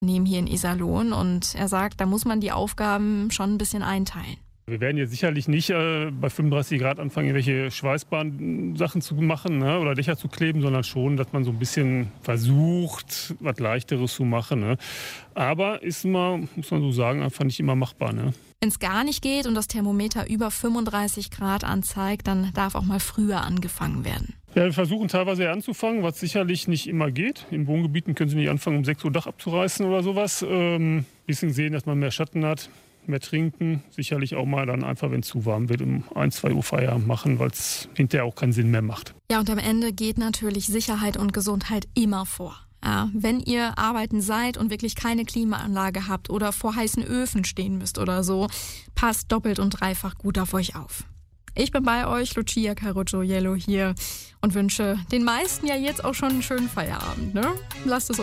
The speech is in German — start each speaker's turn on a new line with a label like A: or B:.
A: nehmen hier in Iserlohn und er sagt, da muss man die Aufgaben schon ein bisschen einteilen.
B: Wir werden jetzt sicherlich nicht bei 35 Grad anfangen, irgendwelche Schweißbahn-Sachen zu machen, ne, oder Dächer zu kleben, sondern schon, dass man so ein bisschen versucht, was Leichteres zu machen. Ne. Aber ist immer, muss man so sagen, einfach nicht immer machbar. Ne.
A: Wenn es gar nicht geht und das Thermometer über 35 Grad anzeigt, dann darf auch mal früher angefangen werden.
B: Ja, wir versuchen teilweise anzufangen, was sicherlich nicht immer geht. In Wohngebieten können Sie nicht anfangen, um 6 Uhr Dach abzureißen oder sowas. Bisschen sehen, dass man mehr Schatten hat, mehr trinken. Sicherlich auch mal dann einfach, wenn es zu warm wird, um 1, 2 Uhr Feierabend machen, weil es hinterher auch keinen Sinn mehr macht.
A: Ja, und am Ende geht natürlich Sicherheit und Gesundheit immer vor. Ja, wenn ihr arbeiten seid und wirklich keine Klimaanlage habt oder vor heißen Öfen stehen müsst oder so, passt doppelt und dreifach gut auf euch auf. Ich bin bei euch, Lucia Carocciolo hier und wünsche den meisten ja jetzt auch schon einen schönen Feierabend. Ne? Lasst es